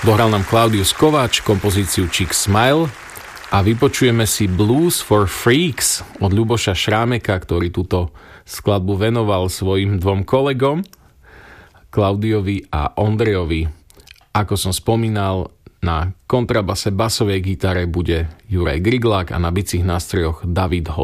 Dohral nám Claudius Kováč kompozíciu Chick Smile a vypočujeme si Blues for Freaks od Ľuboša Šrámeka, ktorý túto skladbu venoval svojim dvom kolegom, Klaudiovi a Ondrejovi. Ako som spomínal, na kontrabase, basovej gitare bude Juraj Griglák a na bicích nástrojoch David Hod.